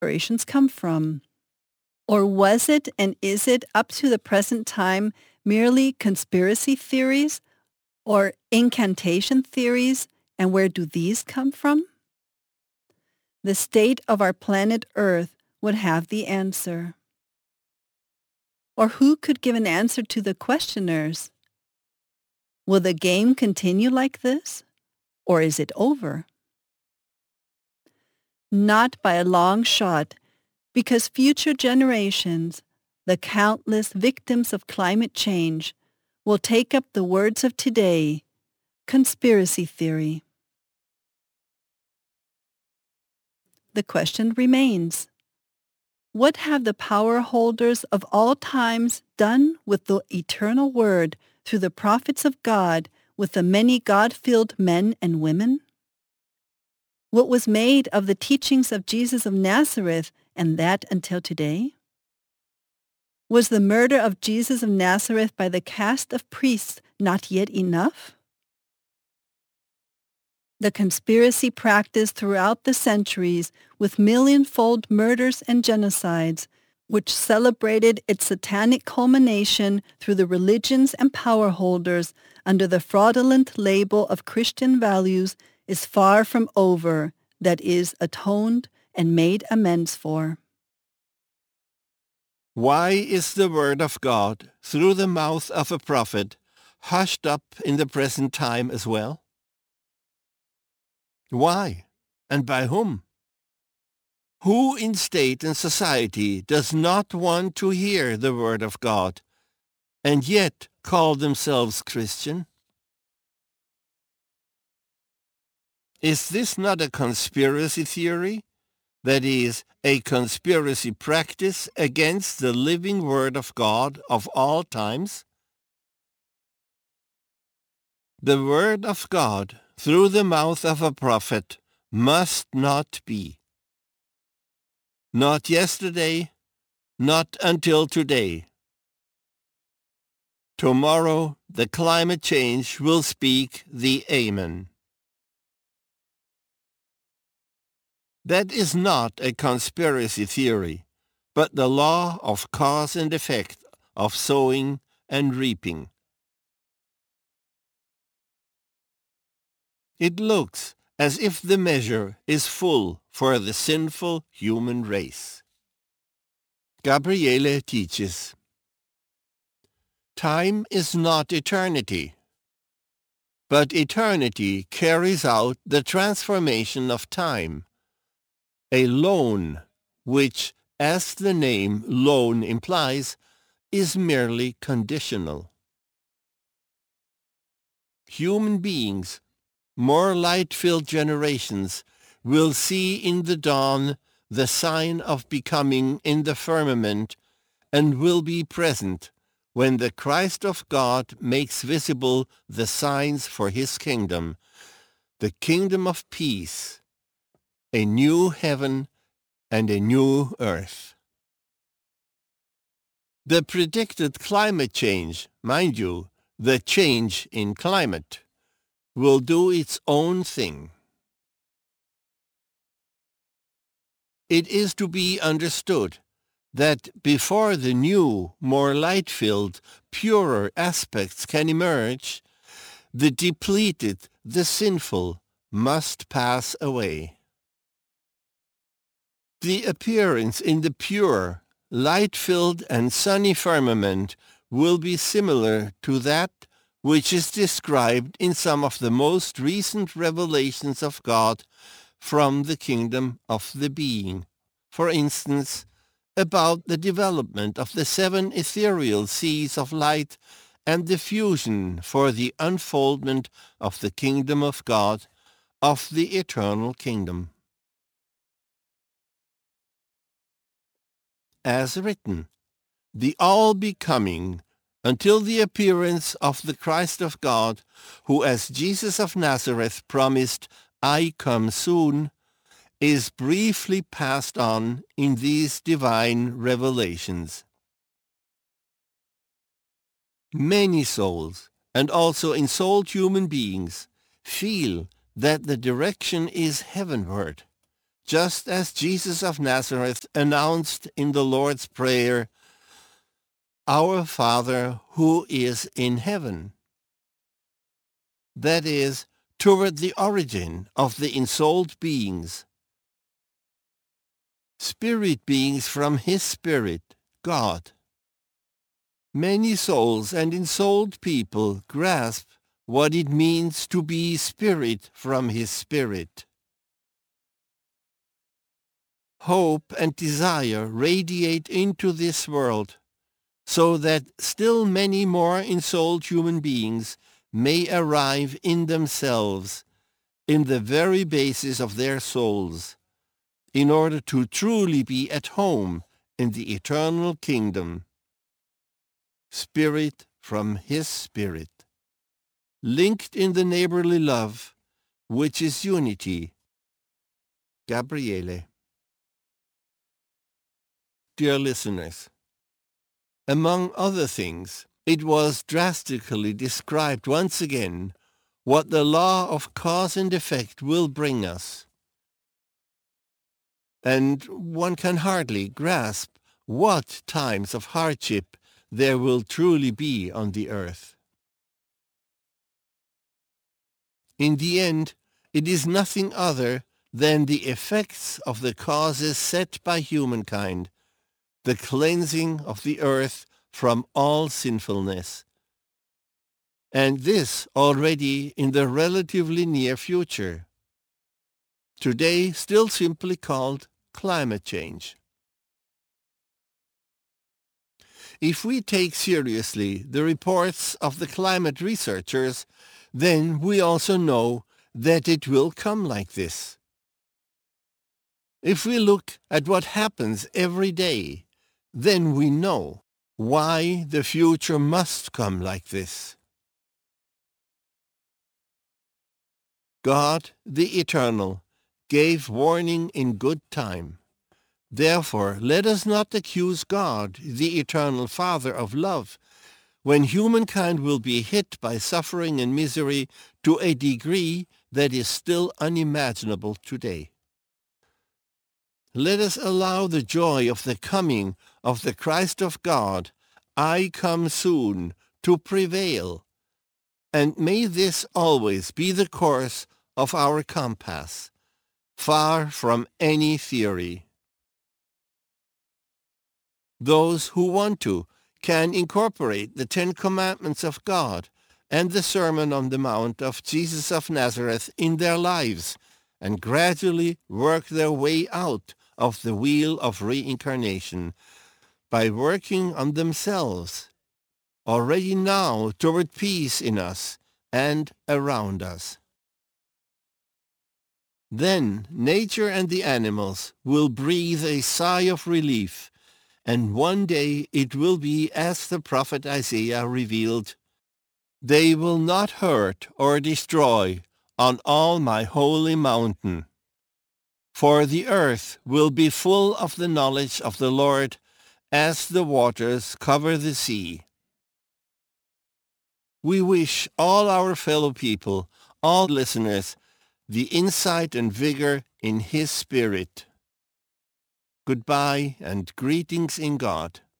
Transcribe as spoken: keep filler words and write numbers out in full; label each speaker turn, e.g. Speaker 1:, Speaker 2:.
Speaker 1: inspirations come from? Or was it and is it up to the present time merely conspiracy theories or incantation theories, and where do these come from? The state of our planet Earth would have the answer. Or who could give an answer to the questioners? Will the game continue like this, or is it over? Not by a long shot, because future generations, the countless victims of climate change, will take up the words of today, conspiracy theory. The question remains, what have the power holders of all times done with the eternal word through the prophets of God with the many God-filled men and women? What was made of the teachings of Jesus of Nazareth and that until today? Was the murder of Jesus of Nazareth by the caste of priests not yet enough? The conspiracy practiced throughout the centuries with million-fold murders and genocides, which celebrated its satanic culmination through the religions and power holders under the fraudulent label of Christian values, is far from over, that is, atoned and made amends for.
Speaker 2: Why is the word of God, through the mouth of a prophet, hushed up in the present time as well? Why, and by whom? Who in state and society does not want to hear the word of God, and yet call themselves Christian? Is this not a conspiracy theory? That is, a conspiracy practice against the living word of God of all times? The word of God, through the mouth of a prophet, must not be. Not yesterday, not until today. Tomorrow, the climate change will speak the Amen. That is not a conspiracy theory, but the law of cause and effect of sowing and reaping. It looks as if the measure is full for the sinful human race. Gabriele teaches, time is not eternity, but eternity carries out the transformation of time, a loan which, as the name loan implies, is merely conditional. Human beings, more light-filled generations, will see in the dawn the sign of becoming in the firmament and will be present when the Christ of God makes visible the signs for his kingdom, the kingdom of peace, a new heaven and a new earth. The predicted climate change, mind you, the change in climate, will do its own thing. It is to be understood that before the new, more light-filled, purer aspects can emerge, the depleted, the sinful, must pass away. The appearance in the pure, light-filled and sunny firmament will be similar to that which is described in some of the most recent revelations of God from the kingdom of the being. For instance, about the development of the seven ethereal seas of light and the fusion for the unfoldment of the kingdom of God, of the eternal kingdom. As written, the all-becoming, until the appearance of the Christ of God, who as Jesus of Nazareth promised, I come soon, is briefly passed on in these divine revelations. Many souls, and also ensouled human beings, feel that the direction is heavenward, just as Jesus of Nazareth announced in the Lord's Prayer, "Our Father who is in heaven." That is, toward the origin of the ensouled beings. Spirit beings from his Spirit, God. Many souls and ensouled people grasp what it means to be spirit from his Spirit. Hope and desire radiate into this world, so that still many more ensouled human beings may arrive in themselves, in the very basis of their souls, in order to truly be at home in the eternal kingdom. Spirit from his Spirit, linked in the neighborly love, which is unity. Gabriele. Dear listeners, among other things, it was drastically described once again what the law of cause and effect will bring us. And one can hardly grasp what times of hardship there will truly be on the earth. In the end, it is nothing other than the effects of the causes set by humankind, the cleansing of the earth from all sinfulness. And this already in the relatively near future, today still simply called climate change. If we take seriously the reports of the climate researchers, then we also know that it will come like this. If we look at what happens every day, then we know why the future must come like this. God, the Eternal, gave warning in good time. Therefore, let us not accuse God, the Eternal Father of love, when humankind will be hit by suffering and misery to a degree that is still unimaginable today. Let us allow the joy of the coming of the Christ of God, I come soon, to prevail, and may this always be the course of our compass, far from any theory. Those who want to can incorporate the Ten Commandments of God and the Sermon on the Mount of Jesus of Nazareth in their lives and gradually work their way out of the wheel of reincarnation by working on themselves already now toward peace in us and around us. Then nature and the animals will breathe a sigh of relief, and one day it will be as the prophet Isaiah revealed, "They will not hurt or destroy on all my holy mountain, for the earth will be full of the knowledge of the Lord as the waters cover the sea." We wish all our fellow people, all listeners, the insight and vigor in His Spirit. Goodbye and greetings in God.